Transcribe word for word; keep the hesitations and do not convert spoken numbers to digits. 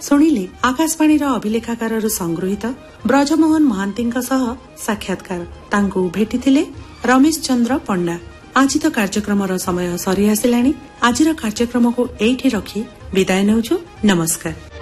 ଶୁଣିଲେ ଆକାଶବାଣୀର ଅଭିଲେଖାଗାରରୁ ସଂଗୃହୀତ ବ୍ରଜମୋହନ ମହାନ୍ତିଙ୍କ ସହ ସାକ୍ଷାତକାର। ତାଙ୍କୁ ଭେଟିଥିଲେ ରମେଶ ଚନ୍ଦ୍ର ପଣ୍ଡା। ଆଜି ତ କାର୍ଯ୍ୟକ୍ରମର ସମୟ ସରି ଆସିଲାଣି। ଆଜିର କାର୍ଯ୍ୟକ୍ରମକୁ ଏଇଠି ରଖି ବିଦାୟ ନେଉଛୁ। ନମସ୍କାର।